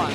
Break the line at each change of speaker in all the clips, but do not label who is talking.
one.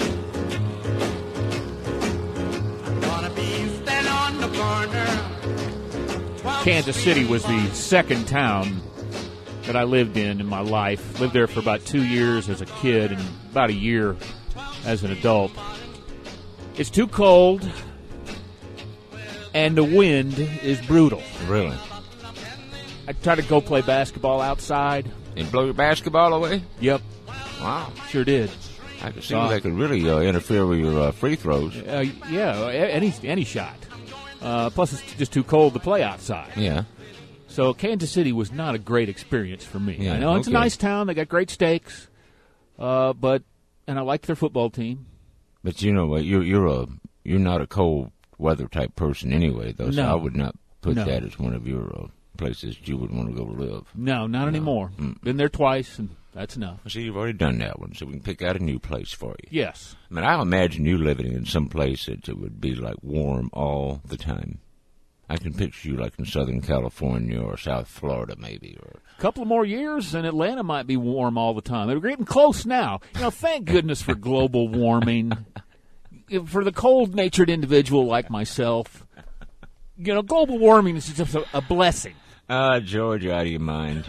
I'm gonna be standing on the corner.
Kansas City was the second town that I lived in my life. Lived there for about 2 years as a kid and about a year as an adult. It's too cold, and the wind is brutal.
Really?
I tried to go play basketball outside.
And blow your basketball away?
Yep.
Wow.
Sure did.
I could see that could really interfere with your free throws.
Yeah, any shot. Plus, it's just too cold to play outside.
Yeah.
So Kansas City was not a great experience for me.
Yeah,
I know it's a nice town. They got great steaks, and I like their football team.
But you know what? You're not a cold weather type person anyway, though. So I would not put that as one of your places you would want to go live.
No, not anymore. Been there twice, and that's enough.
See, you've already done that one, so we can pick out a new place for you.
Yes.
I mean, I imagine you living in some place that it would be like warm all the time. I can picture you like in Southern California or South Florida, maybe. Or
a couple of more years, and Atlanta might be warm all the time. We're getting close now. Thank goodness for global warming. For the cold-natured individual like myself, global warming is just a blessing.
George, out of your mind.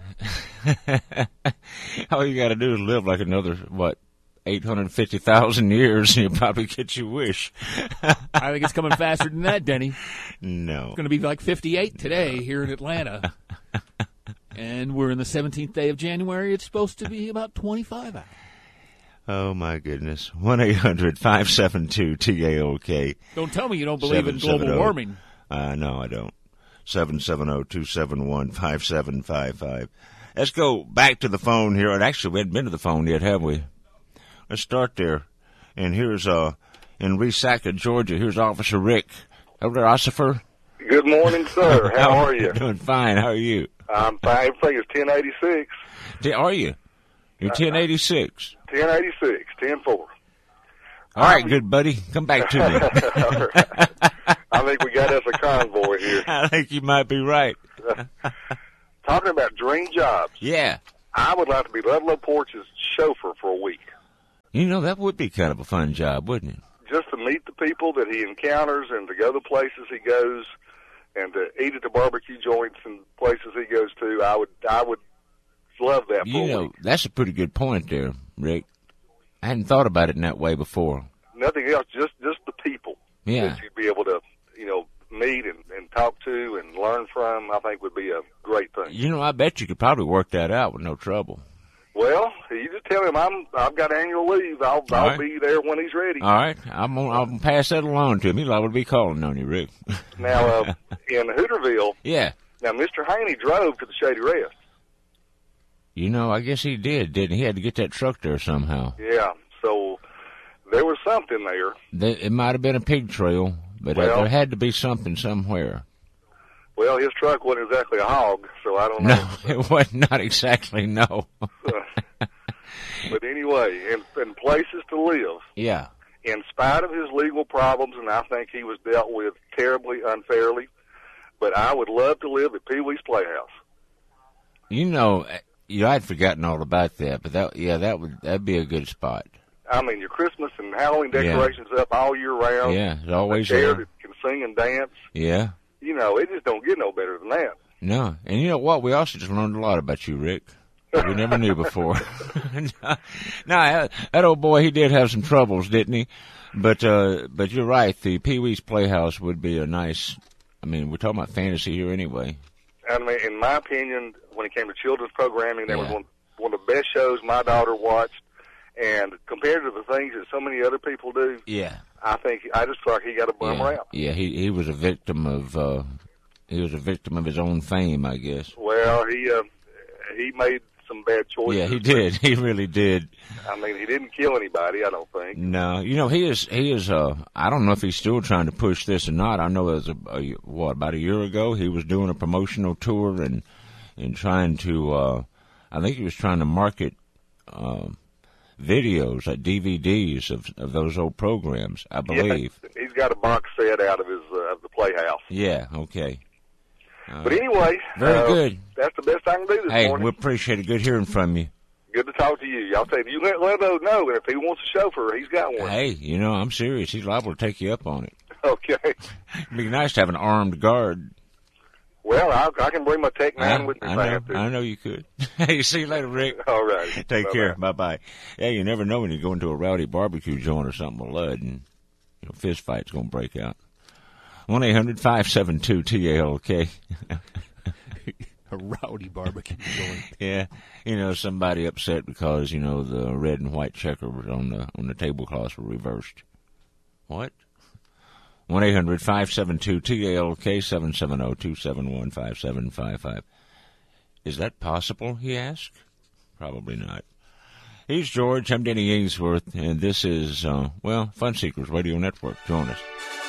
All you got to do is live like another, 850,000 years, and you'll probably get your wish.
I think it's coming faster than that, Denny.
No.
It's going to be like 58 today here in Atlanta. And we're in the 17th day of January. It's supposed to be about 25 hours.
Oh, my goodness. 1-800-572-TAOK.
Don't tell me you don't believe in global warming.
No, I don't. 770-271-5755. Let's go back to the phone here. And actually, we haven't been to the phone yet, have we? Let's start there. And here's, in Resaca, Georgia, here's Officer Rick. Hello there, Ossifer.
Good morning, sir. How are you?
Doing fine. How are you?
I'm fine. Everything is 1086.
Are you? You're 1086.
1086, 10-4.
All right, good buddy. Come back to me.
All right. I think we got us a convoy here.
I think you might be right.
Talking about dream jobs.
Yeah.
I would like to be Ludlow Porch's chauffeur for a week.
That would be kind of a fun job, wouldn't it?
Just to meet the people that he encounters and to go the places he goes and to eat at the barbecue joints and places he goes to. I would love that for a week.
That's a pretty good point there, Rick. I hadn't thought about it in that way before.
Nothing else, just the people that you'd be able to, meet and talk to and learn from, I think would be a great thing.
I bet you could probably work that out with no trouble.
Well, you just tell him I've got annual leave. I'll be there when he's ready.
All right. I'll pass that along to him. He'll always be calling on you, Rick.
Now, in Hooterville,
yeah.
Now, Mr. Haney drove to the Shady Rest.
I guess he did, didn't he? He had to get that truck there somehow.
Yeah, so there was something there.
It might have been a pig trail, but there had to be something somewhere.
Well, his truck wasn't exactly a hog, so I don't know.
No, it was not exactly, no.
But anyway, in places to live.
Yeah.
In spite of his legal problems, and I think he was dealt with terribly unfairly, but I would love to live at Pee Wee's Playhouse.
I'd forgotten all about that, but that'd be a good spot.
I mean, your Christmas and Halloween decorations up all year round.
Yeah, it's always
a chair
there.
that can sing and dance.
Yeah.
It just don't get no better than that.
No, and you know what? We also just learned a lot about you, Rick. We never knew before. No, that old boy, he did have some troubles, didn't he? But you're right. The Pee Wee's Playhouse would be a nice. I mean, we're talking about fantasy here anyway.
I mean, in my opinion, when it came to children's programming, that was one of the best shows my daughter watched. And compared to the things that so many other people do, I just feel like he got a bum rap.
Yeah, he was a victim of his own fame, I guess.
Well, he made some bad choices.
Yeah, he did. He really did.
I mean, he didn't kill anybody, I don't think.
No, he is. I don't know if he's still trying to push this or not. I know it was about a year ago he was doing a promotional tour and trying to. I think he was trying to market. Videos, like DVDs of those old programs, I believe.
Yeah, he's got a box set out of his of the Playhouse.
Yeah, okay.
But anyway,
very good.
That's the best I can do this morning.
Hey, we appreciate it. Good hearing from you.
Good to talk to you. Y'all say, you let Ledo know, and if he wants a chauffeur, he's got one.
Hey, you know, I'm serious. He's liable to take you up on it.
Okay.
It'd be nice to have an armed guard.
Well, I can bring my Tech 9 with me if I have to.
I know you could. Hey, see you later, Rick.
All right.
Take care. Bye-bye. Yeah, you never know when you go into a rowdy barbecue joint or something with Lud, and fist fight's going to break out. 1-800-572-TALK.
A rowdy barbecue joint.
Yeah, somebody upset because the red and white checker on the tablecloths were reversed. What? 1-800-572-TALK 770-271-5755. Is that possible? He asked. Probably not. He's George. I'm Denny Ainsworth, and this is Fun Seekers Radio Network. Join us.